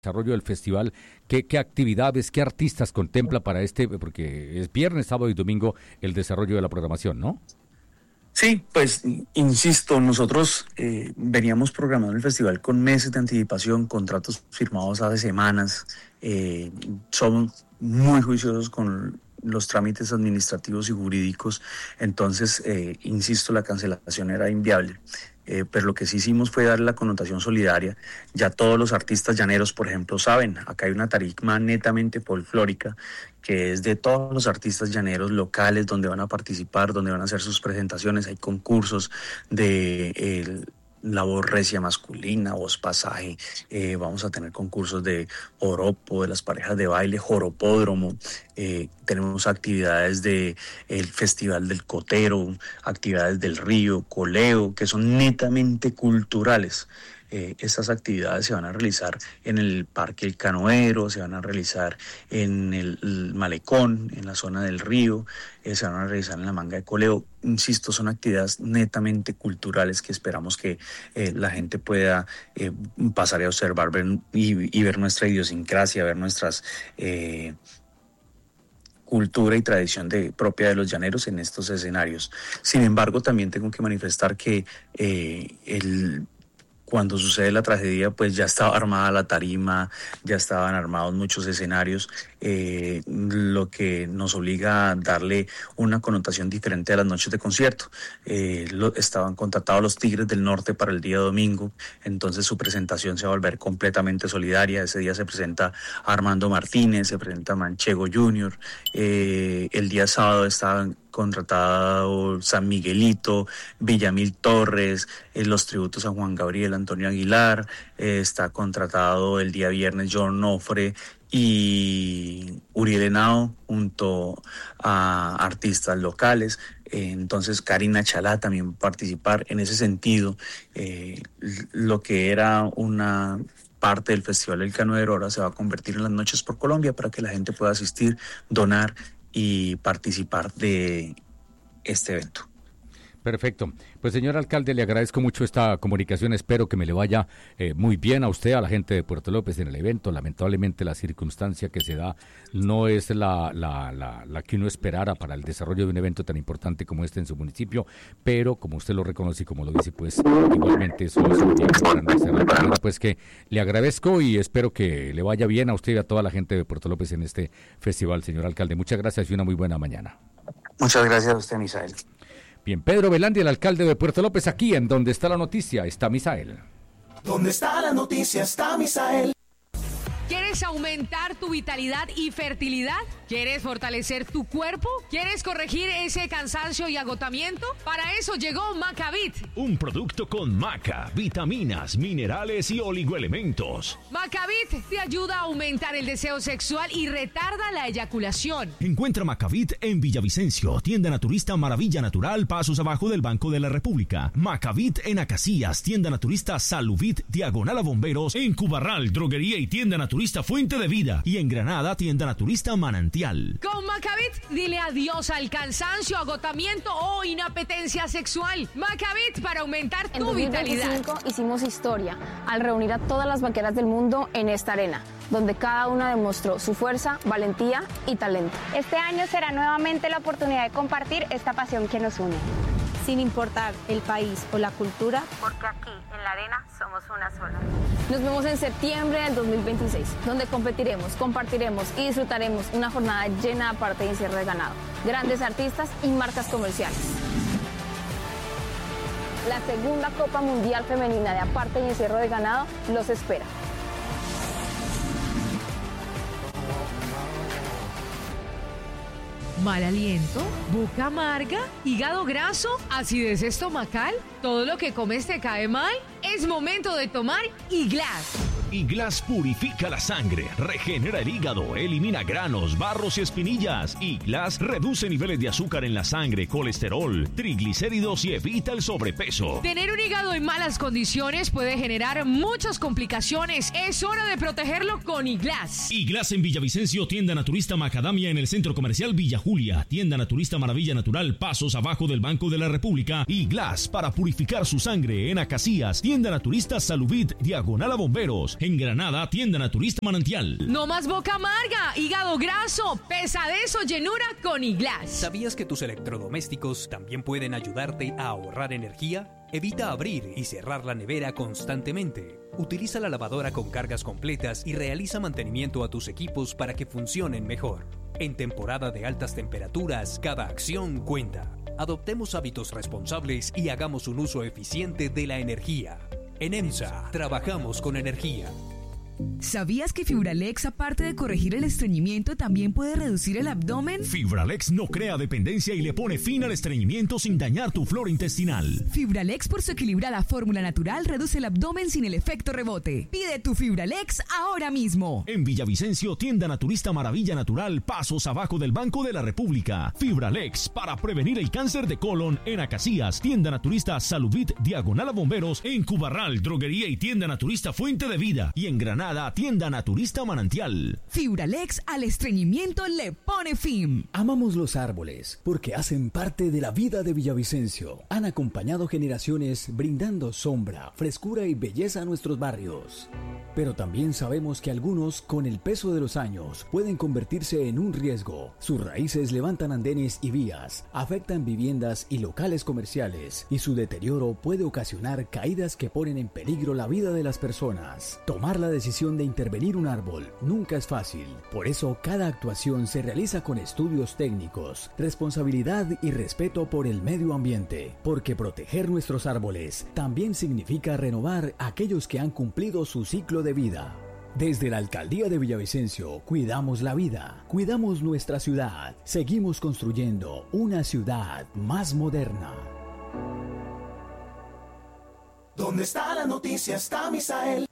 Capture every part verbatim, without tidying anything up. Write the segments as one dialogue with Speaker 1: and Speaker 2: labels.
Speaker 1: desarrollo del festival, ¿qué, qué actividades, qué artistas contempla para este, porque es viernes, sábado y domingo el desarrollo de la programación, ¿no?
Speaker 2: Sí, pues insisto, nosotros eh, veníamos programando el festival con meses de anticipación, contratos firmados hace semanas, eh, somos muy juiciosos con los trámites administrativos y jurídicos, entonces, eh, insisto, la cancelación era inviable. Eh, pero lo que sí hicimos fue darle la connotación solidaria. Ya todos los artistas llaneros, por ejemplo, saben, acá hay una tarima netamente folclórica que es de todos los artistas llaneros locales donde van a participar, donde van a hacer sus presentaciones. Hay concursos de eh, la voz recia masculina, voz pasaje, eh, vamos a tener concursos de joropo, de las parejas de baile, joropódromo, eh, tenemos actividades de el Festival del Cotero, actividades del Río, coleo, que son netamente culturales. Eh, estas actividades se van a realizar en el Parque El Canoero, se van a realizar en el, el Malecón, en la zona del río, eh, se van a realizar en la Manga de Coleo. Insisto, son actividades netamente culturales que esperamos que eh, la gente pueda eh, pasar a observar ver, y, y ver nuestra idiosincrasia, ver nuestras... Eh, cultura y tradición de, propia de los llaneros en estos escenarios. Sin embargo, también tengo que manifestar que eh, el... Cuando sucede la tragedia, pues ya estaba armada la tarima, ya estaban armados muchos escenarios, eh, lo que nos obliga a darle una connotación diferente a las noches de concierto. Eh, lo, estaban contratados los Tigres del Norte para el día domingo, entonces su presentación se va a volver completamente solidaria. Ese día se presenta Armando Martínez, se presenta Manchego junior, eh, el día sábado estaban contratado San Miguelito, Villamil Torres, eh, los tributos a Juan Gabriel, Antonio Aguilar, eh, está contratado el día viernes John Nofre y Uriel Henao junto a artistas locales. Eh, entonces Karina Chalá también va a participar. En ese sentido, eh, lo que era una parte del Festival del Canoero ahora se va a convertir en las Noches por Colombia para que la gente pueda asistir, donar y participar de este evento.
Speaker 1: Perfecto. Pues señor alcalde, le agradezco mucho esta comunicación, espero que me le vaya eh, muy bien a usted, a la gente de Puerto López en el evento. Lamentablemente la circunstancia que se da no es la, la, la, la que uno esperara para el desarrollo de un evento tan importante como este en su municipio, pero como usted lo reconoce y como lo dice, pues igualmente eso es un tiempo para no hacer la carrera. Pues que le agradezco y espero que le vaya bien a usted y a toda la gente de Puerto López en este festival, señor alcalde. Muchas gracias y una muy buena mañana.
Speaker 2: Muchas gracias a usted, Misael.
Speaker 1: Bien, Pedro Velandi, el alcalde de Puerto López, aquí en Donde está la noticia, está Misael.
Speaker 3: Donde está la noticia, está Misael.
Speaker 4: ¿Quieres aumentar tu vitalidad y fertilidad? ¿Quieres fortalecer tu cuerpo? ¿Quieres corregir ese cansancio y agotamiento? Para eso llegó Macavit.
Speaker 5: Un producto con maca, vitaminas, minerales y oligoelementos.
Speaker 4: Macavit te ayuda a aumentar el deseo sexual y retarda la eyaculación.
Speaker 5: Encuentra Macavit en Villavicencio, tienda naturista Maravilla Natural, pasos abajo del Banco de la República. Macavit en Acacías, tienda naturista Saluvit, diagonal a Bomberos. En Cubarral, droguería y tienda naturista Fuente de Vida, y en Granada, tienda naturista Manantial.
Speaker 4: Con Macavit, dile adiós al cansancio, agotamiento o inapetencia sexual. Macavit para aumentar tu vitalidad.
Speaker 6: En dos mil veinticinco hicimos historia al reunir a todas las vaqueras del mundo en esta arena, donde cada una demostró su fuerza, valentía y talento.
Speaker 7: Este año será nuevamente la oportunidad de compartir esta pasión que nos une.
Speaker 8: Sin importar el país o la cultura,
Speaker 7: porque aquí, en la arena, somos una sola.
Speaker 6: Nos vemos en septiembre del dos mil veintiséis, donde competiremos, compartiremos y disfrutaremos una jornada llena de aparte y encierro de ganado, grandes artistas y marcas comerciales. La segunda Copa Mundial Femenina de Aparte y Encierro de Ganado los espera.
Speaker 4: Mal aliento, boca amarga, hígado graso, acidez estomacal, todo lo que comes te cae mal. Es momento de tomar Iglas.
Speaker 5: Iglas purifica la sangre, regenera el hígado, elimina granos, barros y espinillas. Iglas reduce niveles de azúcar en la sangre, colesterol, triglicéridos y evita el sobrepeso.
Speaker 4: Tener un hígado en malas condiciones puede generar muchas complicaciones. Es hora de protegerlo con Iglas.
Speaker 5: Iglas en Villavicencio, tienda naturista Macadamia en el Centro Comercial Villa Julia, tienda naturista Maravilla Natural, pasos abajo del Banco de la República. Iglas para purificar su sangre en Acacías, tienda naturista Saluvit, diagonal a Bomberos. En Granada, tienda Naturista Manantial.
Speaker 4: No más boca amarga, hígado graso, pesadez o llenura con Iglas.
Speaker 9: ¿Sabías que tus electrodomésticos también pueden ayudarte a ahorrar energía? Evita abrir y cerrar la nevera constantemente. Utiliza la lavadora con cargas completas y realiza mantenimiento a tus equipos para que funcionen mejor. En temporada de altas temperaturas, cada acción cuenta. Adoptemos hábitos responsables y hagamos un uso eficiente de la energía. En EMSA, trabajamos con energía.
Speaker 10: ¿Sabías que Fibralex, aparte de corregir el estreñimiento, también puede reducir el abdomen?
Speaker 5: Fibralex no crea dependencia y le pone fin al estreñimiento sin dañar tu flora intestinal.
Speaker 10: Fibralex, por su equilibrada fórmula natural, reduce el abdomen sin el efecto rebote. Pide tu Fibralex ahora mismo.
Speaker 5: En Villavicencio, tienda Naturista Maravilla Natural, pasos abajo del Banco de la República. Fibralex, para prevenir el cáncer de colon. En Acacías, tienda Naturista Saluvit, diagonal a Bomberos. En Cubarral, droguería y tienda Naturista Fuente de Vida. Y en Granada, tienda Naturista Manantial.
Speaker 10: Fibralex al estreñimiento le pone fin.
Speaker 11: Amamos los árboles porque hacen parte de la vida de Villavicencio. Han acompañado generaciones brindando sombra, frescura y belleza a nuestros barrios. Pero también sabemos que algunos, con el peso de los años, pueden convertirse en un riesgo. Sus raíces levantan andenes y vías, afectan viviendas y locales comerciales, y su deterioro puede ocasionar caídas que ponen en peligro la vida de las personas. Tomar la decisión de intervenir un árbol nunca es fácil. Por eso, cada actuación se realiza con estudios técnicos, responsabilidad y respeto por el medio ambiente. Porque proteger nuestros árboles también significa renovar aquellos que han cumplido su ciclo de vida. Desde la Alcaldía de Villavicencio, cuidamos la vida, cuidamos nuestra ciudad, seguimos construyendo una ciudad más moderna.
Speaker 3: ¿Dónde está la noticia? Está Misael.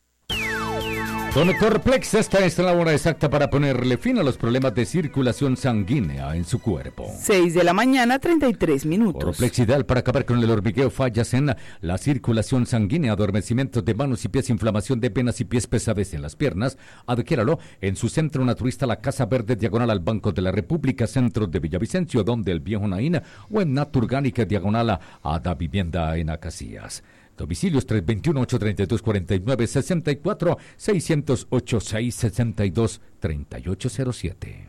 Speaker 1: Doctor Plex, esta es la hora exacta para ponerle fin a los problemas de circulación sanguínea en su cuerpo.
Speaker 12: seis de la mañana, treinta y tres minutos.
Speaker 1: Oroplex ideal para acabar con el hormigueo, fallas en la, la circulación sanguínea, adormecimiento de manos y pies, inflamación de venas y pies, pesadez en las piernas. Adquiéralo en su centro naturista La Casa Verde, diagonal al Banco de la República, centro de Villavicencio, donde el Viejo Naín, o en Naturgánica, diagonal a, a Da Vivienda en Acacías. Domicilios tres dos uno, ocho tres dos, cuatro nueve seis cuatro, seis cero ocho, seis seis dos, tres ocho cero siete.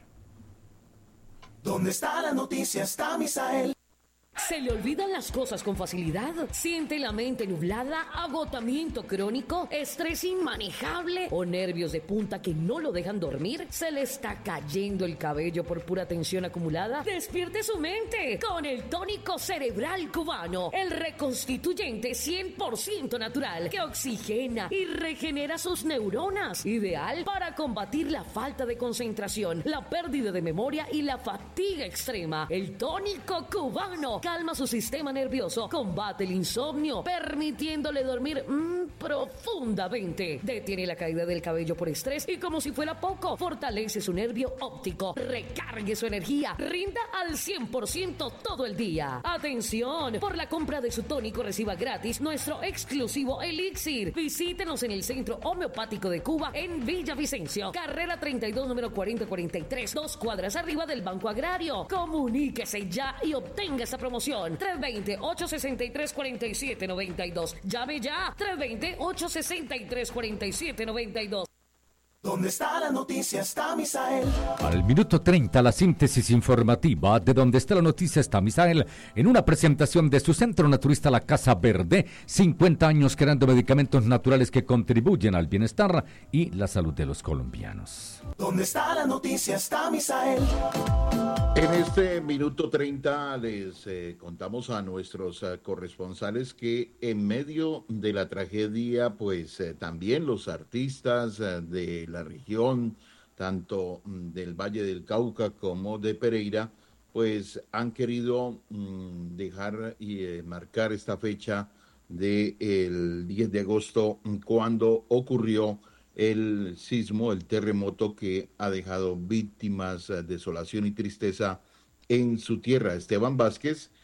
Speaker 3: ¿Dónde está la noticia? Está Misael.
Speaker 13: ¿Se le olvidan las cosas con facilidad? ¿Siente la mente nublada, agotamiento crónico, estrés inmanejable o nervios de punta que no lo dejan dormir? ¿Se le está cayendo el cabello por pura tensión acumulada? ¡Despierte su mente con el tónico cerebral cubano! El reconstituyente cien por ciento natural que oxigena y regenera sus neuronas. Ideal para combatir la falta de concentración, la pérdida de memoria y la fatiga extrema. El tónico cubano calma su sistema nervioso, combate el insomnio, permitiéndole dormir mmm, profundamente. Detiene la caída del cabello por estrés y, como si fuera poco, fortalece su nervio óptico. Recargue su energía, rinda al cien por ciento todo el día. ¡Atención! Por la compra de su tónico reciba gratis nuestro exclusivo elixir. Visítenos en el Centro Homeopático de Cuba en Villavicencio, carrera treinta y dos, número cuarenta cuarenta y tres, dos cuadras arriba del Banco Agrario. Comuníquese ya y obtenga esta promoción. tres dos cero, ocho seis tres, cuatro siete nueve dos. Llame ya. tres dos cero, ocho seis tres, cuatro siete nueve dos.
Speaker 3: ¿Dónde está la noticia? Está Misael.
Speaker 1: Al minuto treinta, la síntesis informativa de Donde está la noticia está Misael, en una presentación de su centro naturista La Casa Verde, cincuenta años creando medicamentos naturales que contribuyen al bienestar y la salud de los colombianos.
Speaker 3: ¿Dónde está la noticia? Está Misael.
Speaker 14: En este minuto treinta les eh, contamos a nuestros eh, corresponsales que en medio de la tragedia, pues eh, también los artistas eh, de la región, tanto del Valle del Cauca como de Pereira, pues han querido mm, dejar y eh, marcar esta fecha del diez de agosto, cuando ocurrió el sismo, el terremoto que ha dejado víctimas, desolación y tristeza en su tierra. Esteban Vázquez